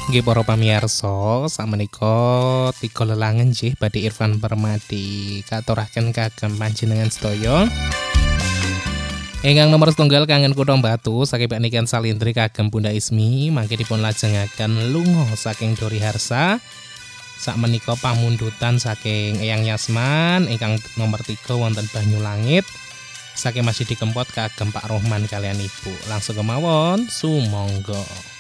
Nggih para pamirsa, sakmenika tiga lelangan nggih badhe Irfan Permadi katuraken kagem panjenengan sedaya. Ingkang nomor setunggal kangen kutha Batu saking Pak Niken Salindri kagem Bunda Ismi mangke dipun lajengaken lunga saking Dori Harsa. Sakmenika pamundutan saking Eyang Yasman ingkang nomor 3 wonten Banyu Langit. Saking Masjid Dikempot kagem Pak Rohman kalian Ibu. Langsung kemawon sumangga.